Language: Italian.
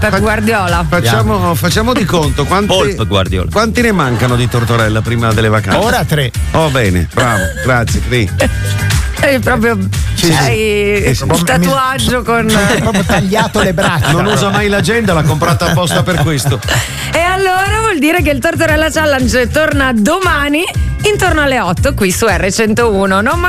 Pep Guardiola. Facciamo di conto. Quanti ne mancano di Tortorella prima delle vacanze? Ora 3. Oh, bene, bravo, grazie, Cri. È proprio il tatuaggio con. Hai proprio tagliato le braccia. Non usa mai l'agenda, l'ha comprata apposta per questo. E allora vuol dire che il Tortorella Challenge torna domani intorno alle 8 qui su R101. Non